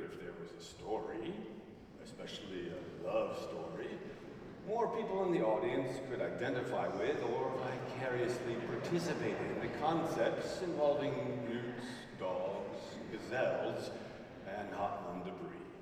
if there was a story, especially a love story, more people in the audience could identify with or vicariously participate in the concepts involving newts, dogs, gazelles, and Hotland debris.